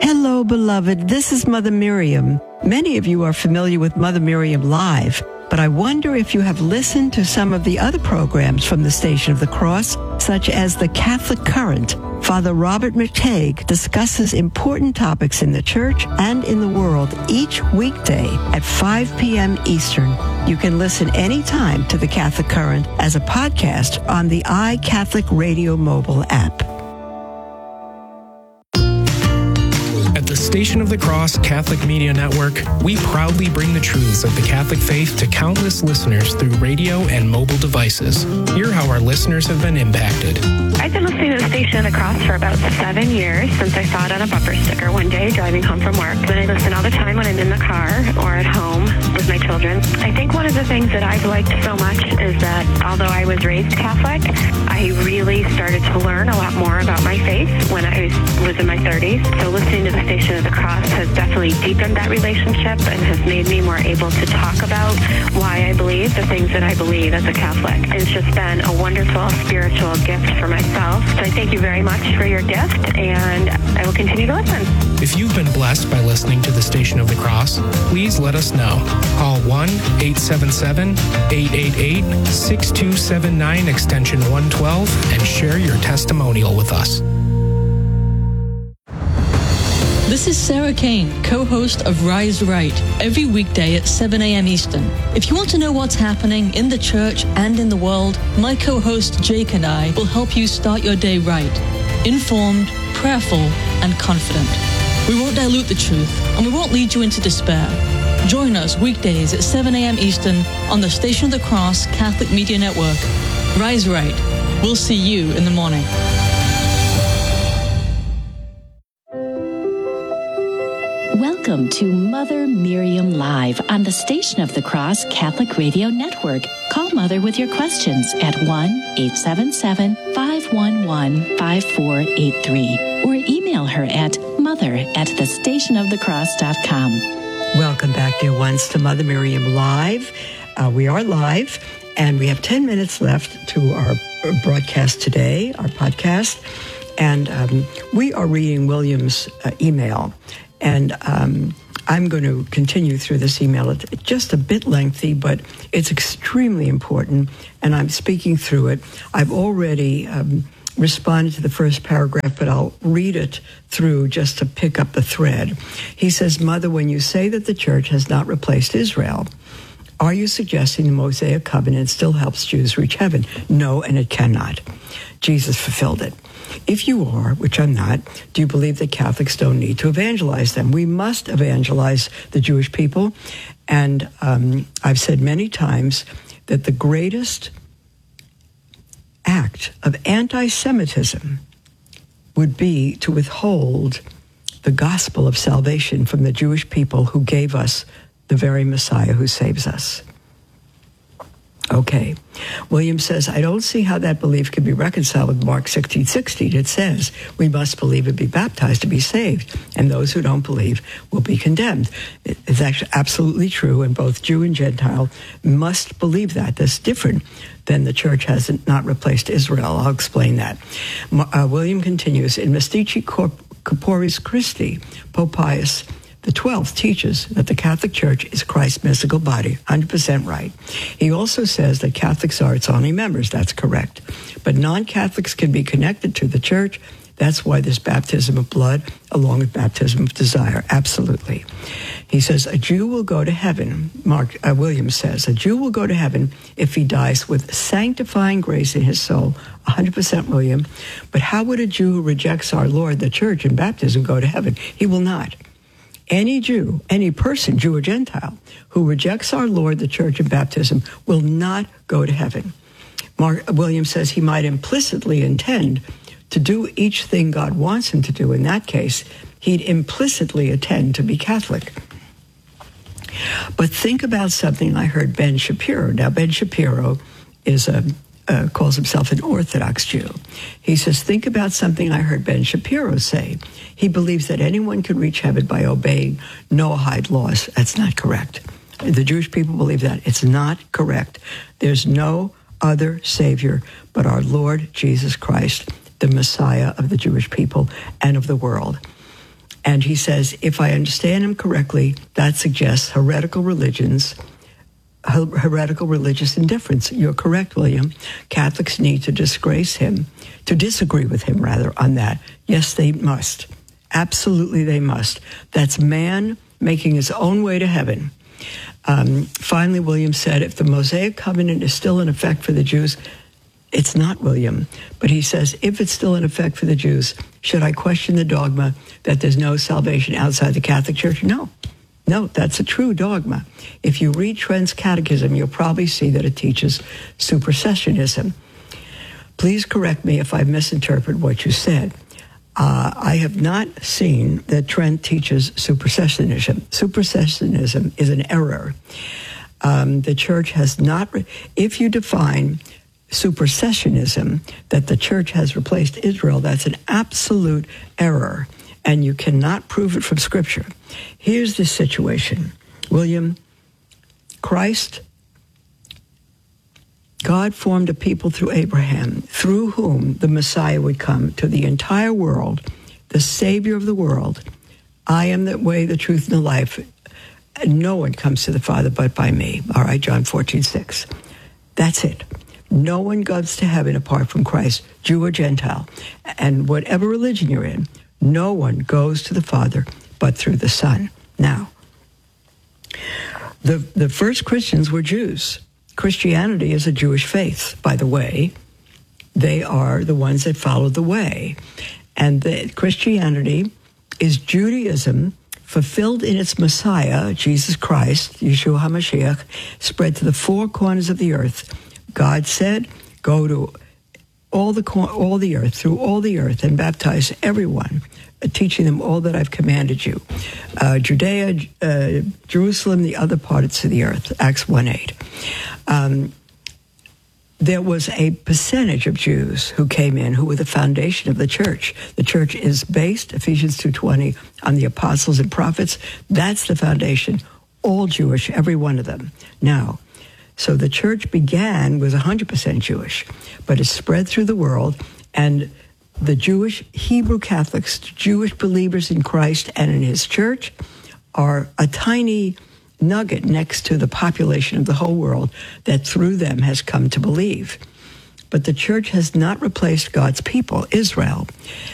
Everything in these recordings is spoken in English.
Hello, beloved. This is Mother Miriam. Many of you are familiar with Mother Miriam Live, but I wonder if you have listened to some of the other programs from the Station of the Cross, such as the Catholic Current. Father Robert McTague discusses important topics in the church and in the world each weekday at 5 p.m. Eastern. You can listen anytime to the Catholic Current as a podcast on the iCatholic Radio mobile app. At the Station of the Cross Catholic Media Network, we proudly bring the truths of the Catholic faith to countless listeners through radio and mobile devices. Hear how our listeners have been impacted. I've been listening to the Station of the Cross for about 7 years, since I saw it on a bumper sticker one day driving home from work. Then I listen all the time when I'm in the car or at home with my children. I think one of the things that I've liked so much is that although I was raised Catholic, I really started to learn a lot more about my faith when I was in my 30s. So listening to the Station of the Cross has definitely deepened that relationship and has made me more able to talk about why I believe the things that I believe as a Catholic. It's just been a wonderful spiritual gift for myself. So I thank you very much for your gift, and I will continue to listen. If you've been blessed by listening to the Station of the Cross, please let us know. Call 1-877-888-6279 extension 112 and share your testimonial with us. This is Sarah Kane, co-host of Rise Right, every weekday at 7 a.m. Eastern. If you want to know what's happening in the church and in the world, my co-host Jake and I will help you start your day right, informed, prayerful, and confident. We won't dilute the truth, and we won't lead you into despair. Join us weekdays at 7 a.m. Eastern on the Station of the Cross Catholic Media Network. Rise Right. We'll see you in the morning. Welcome to Mother Miriam Live on the Station of the Cross Catholic Radio Network. Call Mother with your questions at 1-877-511-5483 or email her at mother@thestationofthecross.com. Welcome back, dear ones, to Mother Miriam Live. We are live, and we have 10 minutes left to our broadcast today, our podcast. And we are reading William's email. And I'm going to continue through this email. It's just a bit lengthy, but it's extremely important, and I'm speaking through it. I've already responded to the first paragraph, but I'll read it through just to pick up the thread. He says, Mother, when you say that the church has not replaced Israel, are you suggesting the Mosaic covenant still helps Jews reach heaven? No, and it cannot. Jesus fulfilled it. If you are, which I'm not, do you believe that Catholics don't need to evangelize them? We must evangelize the Jewish people. And I've said many times that the greatest act of anti-Semitism would be to withhold the gospel of salvation from the Jewish people who gave us the very Messiah who saves us. Okay. William says, I don't see how that belief can be reconciled with Mark 16:16. It says, we must believe and be baptized to be saved, and those who don't believe will be condemned. It's actually absolutely true, and both Jew and Gentile must believe that. That's different than the church has not replaced Israel. I'll explain that. William continues, in Mystici Corporis Christi, Pope Pius the 12th teaches that the Catholic Church is Christ's mystical body, 100% right. He also says that Catholics are its only members. That's correct. But non-Catholics can be connected to the Church. That's why there's baptism of blood along with baptism of desire. Absolutely. He says, a Jew will go to heaven, Williams says, a Jew will go to heaven if he dies with sanctifying grace in his soul, 100% William. But how would a Jew who rejects our Lord, the Church, and baptism go to heaven? He will not. Any Jew, any person, Jew or Gentile, who rejects our Lord, the Church, and baptism will not go to heaven. Williams says he might implicitly intend to do each thing God wants him to do. In that case, he'd implicitly intend to be Catholic. But think about something I heard Ben Shapiro. Now, Ben Shapiro is calls himself an Orthodox Jew. He says, think about something I heard Ben Shapiro say. He believes that anyone can reach heaven by obeying Noahide laws. That's not correct. The Jewish people believe that. It's not correct. There's no other Savior but our Lord Jesus Christ, the Messiah of the Jewish people and of the world. And he says, if I understand him correctly, that suggests heretical religious indifference. You're correct, William. Catholics need to disagree with him, on that. Yes, they must. Absolutely, they must. That's man making his own way to heaven. Finally, William said, if the Mosaic covenant is still in effect for the Jews, it's not, William. But he says, if it's still in effect for the Jews, should I question the dogma that there's no salvation outside the Catholic Church? No, that's a true dogma. If you read Trent's Catechism, you'll probably see that it teaches supersessionism. Please correct me if I misinterpret what you said. I have not seen that Trent teaches supersessionism. Supersessionism is an error. The Church has not, if you define supersessionism, that the Church has replaced Israel, that's an absolute error, and you cannot prove it from Scripture. Here's the situation. William, God formed a people through Abraham, through whom the Messiah would come to the entire world, the Savior of the world. I am the way, the truth, and the life. And no one comes to the Father but by me. All right, John 14:6. That's it. No one goes to heaven apart from Christ, Jew or Gentile. And whatever religion you're in, no one goes to the Father but through the Son. Now, the first Christians were Jews. Christianity is a Jewish faith, by the way. They are the ones that follow the way. And Christianity is Judaism fulfilled in its Messiah, Jesus Christ, Yeshua HaMashiach, spread to the four corners of the earth. God said, go to all the earth, through all the earth, and baptize everyone, teaching them all that I've commanded you. Judea, Jerusalem, the other parts of the earth, Acts 1:8. There was a percentage of Jews who came in who were the foundation of the church. The church is based, Ephesians 2:20, on the apostles and prophets. That's the foundation, all Jewish, every one of them. Now, so the church began with 100% Jewish, but it spread through the world, and the Jewish Hebrew Catholics, Jewish believers in Christ and in his church, are a tiny nugget next to the population of the whole world that through them has come to believe. But the church has not replaced God's people, Israel.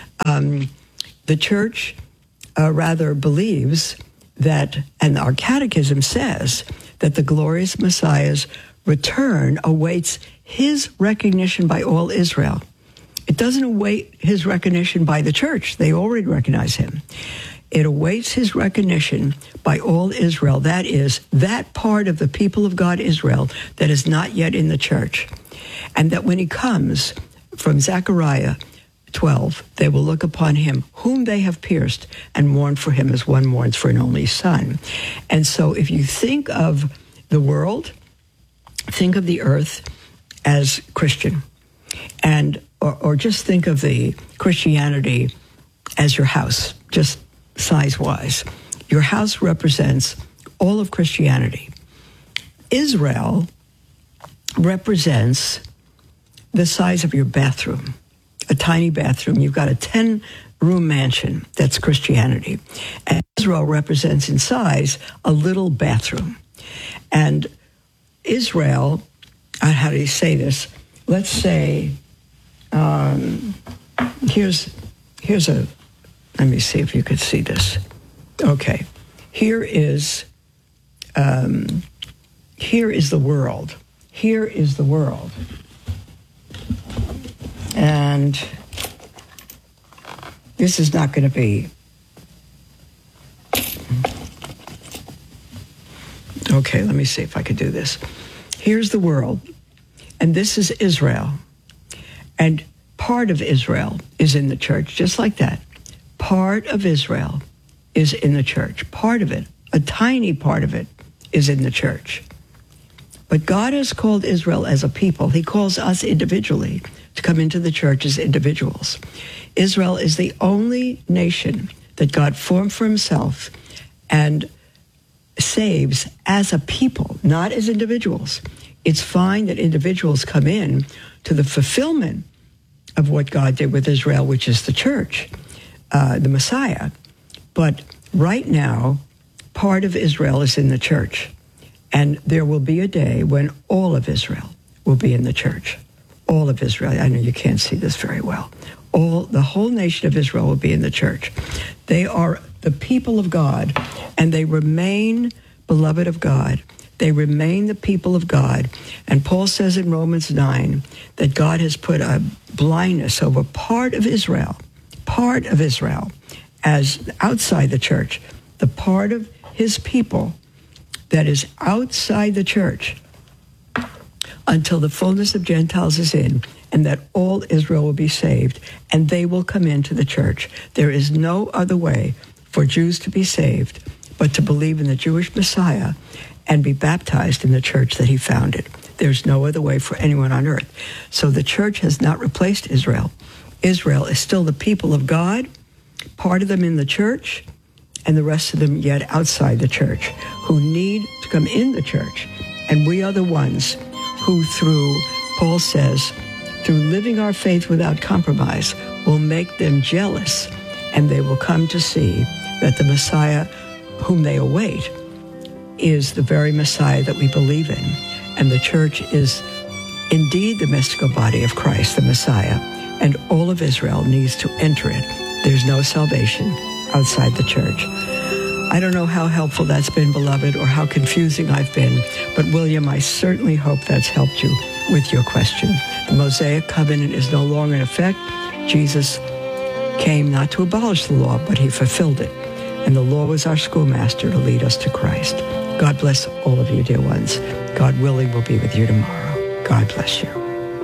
The church rather believes that, and our catechism says, that the glorious Messiah's return awaits his recognition by all Israel. It doesn't await his recognition by the church. They already recognize him. It awaits his recognition by all Israel. That is, that part of the people of God, Israel, that is not yet in the church. And that when he comes, from Zechariah 12, they will look upon him whom they have pierced and mourn for him as one mourns for an only son. And so if you think of the world, think of the earth as Christian, and or just think of the Christianity as your house, just size-wise. Your house represents all of Christianity. Israel represents the size of your bathroom, a tiny bathroom. You've got a 10-room mansion. That's Christianity. And Israel represents in size a little bathroom. And Israel, how do you say this? Let's say, here's a, let me see if you could see this. Okay, here is the world. Here is the world. And this is not going to be, okay, let me see if I could do this. Here's the world, and this is Israel. And part of Israel is in the church, just like that. Part of Israel is in the church. Part of it, a tiny part of it, is in the church. But God has called Israel as a people. He calls us individually to come into the church as individuals. Israel is the only nation that God formed for himself and saves as a people, not as individuals. It's fine that individuals come in to the fulfillment of what God did with Israel, which is the church, the Messiah. But right now, part of Israel is in the church. And there will be a day when all of Israel will be in the church. All of Israel. I know you can't see this very well. The whole nation of Israel will be in the church. They are the people of God, and they remain beloved of God. They remain the people of God. And Paul says in Romans 9 that God has put a blindness over part of Israel, as outside the church, the part of his people that is outside the church, until the fullness of Gentiles is in, and that all Israel will be saved, and they will come into the church. There is no other way for Jews to be saved but to believe in the Jewish Messiah and be baptized in the church that he founded. There's no other way for anyone on earth. So the church has not replaced Israel. Israel is still the people of God, part of them in the church, and the rest of them yet outside the church, who need to come in the church. And we are the ones who, through, Paul says, through living our faith without compromise, will make them jealous, and they will come to see that the Messiah whom they await is the very Messiah that we believe in. And the church is indeed the mystical body of Christ, the Messiah, and all of Israel needs to enter it. There's no salvation outside the church. I don't know how helpful that's been, beloved, or how confusing I've been, but William, I certainly hope that's helped you with your question. The Mosaic covenant is no longer in effect. Jesus came not to abolish the law, but he fulfilled it. And the law was our schoolmaster to lead us to Christ. God bless all of you, dear ones. God willing, we'll be with you tomorrow. God bless you.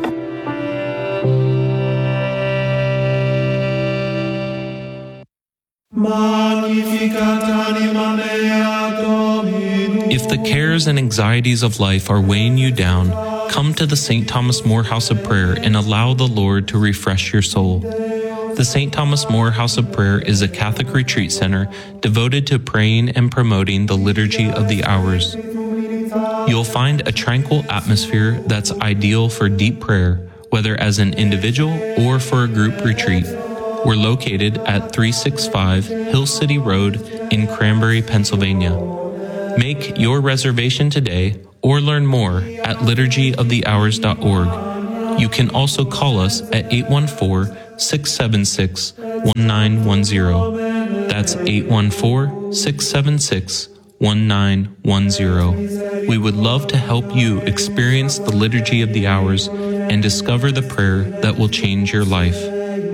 If the cares and anxieties of life are weighing you down, come to the St. Thomas More House of Prayer and allow the Lord to refresh your soul. The St. Thomas More House of Prayer is a Catholic retreat center devoted to praying and promoting the Liturgy of the Hours. You'll find a tranquil atmosphere that's ideal for deep prayer, whether as an individual or for a group retreat. We're located at 365 Hill City Road in Cranberry, Pennsylvania. Make your reservation today or learn more at liturgyofthehours.org. You can also call us at 814-676-1910. That's 814-676-1910. We would love to help you experience the Liturgy of the Hours and discover the prayer that will change your life.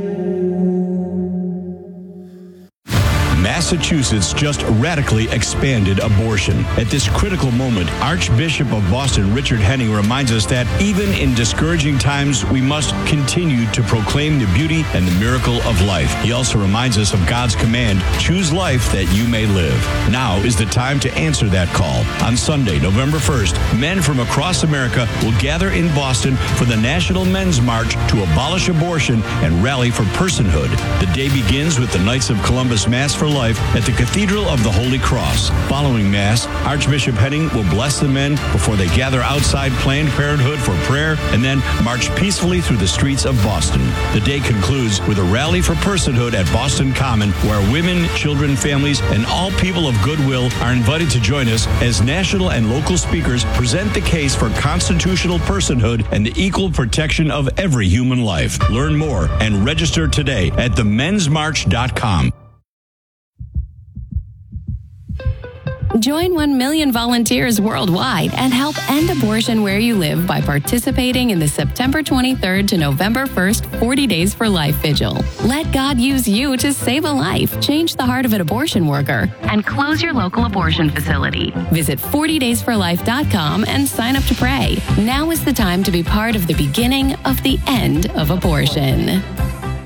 Massachusetts just radically expanded abortion. At this critical moment, Archbishop of Boston Richard Henning reminds us that even in discouraging times, we must continue to proclaim the beauty and the miracle of life. He also reminds us of God's command, choose life that you may live. Now is the time to answer that call. On Sunday, November 1st, men from across America will gather in Boston for the National Men's March to abolish abortion and rally for personhood. The day begins with the Knights of Columbus Mass for Life at the Cathedral of the Holy Cross. Following Mass, Archbishop Henning will bless the men before they gather outside Planned Parenthood for prayer and then march peacefully through the streets of Boston. The day concludes with a rally for personhood at Boston Common, where women, children, families, and all people of goodwill are invited to join us as national and local speakers present the case for constitutional personhood and the equal protection of every human life. Learn more and register today at themensmarch.com. Join 1 million volunteers worldwide and help end abortion where you live by participating in the September 23rd to November 1st 40 Days for Life Vigil. Let God use you to save a life, change the heart of an abortion worker, and close your local abortion facility. Visit 40daysforlife.com and sign up to pray. Now is the time to be part of the beginning of the end of abortion.